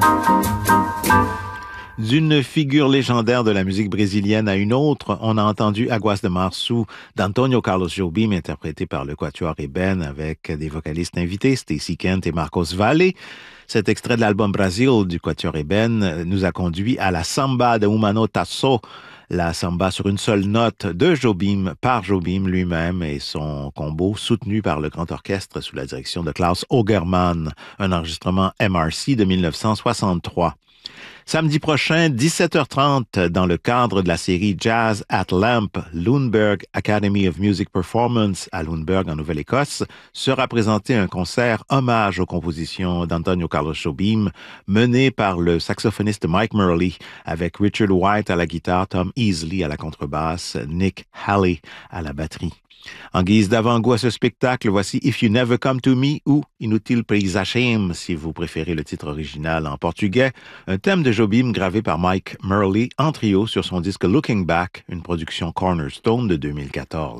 D'une figure légendaire de la musique brésilienne à une autre, on a entendu Aguas de Marçu d'Antonio Carlos Jobim, interprété par le Quatuor Eben avec des vocalistes invités, Stacey Kent et Marcos Valle. Cet extrait de l'album Brasil du Quatuor Eben nous a conduit à la samba de Humano Tasso, la samba sur une seule note de Jobim par Jobim lui-même et son combo soutenu par le grand orchestre sous la direction de Klaus Ogerman, un enregistrement MRC de 1963. Samedi prochain, 17h30, dans le cadre de la série Jazz at Lamp, Lundberg Academy of Music Performance à Lundberg, en Nouvelle-Écosse, sera présenté un concert hommage aux compositions d'Antonio Carlos Jobim, mené par le saxophoniste Mike Murley, avec Richard White à la guitare, Tom Easley à la contrebasse, Nick Halley à la batterie. En guise d'avant-goût à ce spectacle, voici If You Never Come to Me ou Inútil Precisamente, si vous préférez le titre original en portugais, un thème de Jobim gravé par Mike Murley en trio sur son disque Looking Back, une production Cornerstone de 2014.